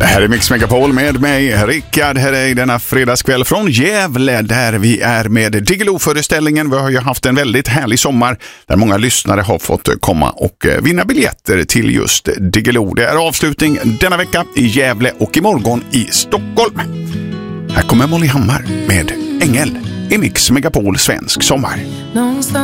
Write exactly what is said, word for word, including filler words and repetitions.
Här är Mix Megapol med mig, Rickard, här är denna fredagskväll från Gävle där vi är med Diggiloo-föreställningen. Vi har ju haft en väldigt härlig sommar där många lyssnare har fått komma och vinna biljetter till just Diggiloo. Det är avslutning denna vecka i Gävle och imorgon i Stockholm. Här kommer Molly Hammar med Ängel i Mix Megapol svensk sommar.